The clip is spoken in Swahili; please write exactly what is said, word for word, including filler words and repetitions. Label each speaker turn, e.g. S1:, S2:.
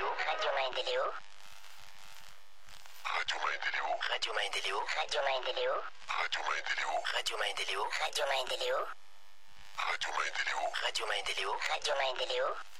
S1: Maendeleo. Radio Maendeleo. Radio Maendeleo. Radio Maendeleo. Radio Maendeleo. Radio Maendeleo. Radio Maendeleo. Radio Maendeleo. Radio Maendeleo. Radio Maendeleo. Radio Maendeleo.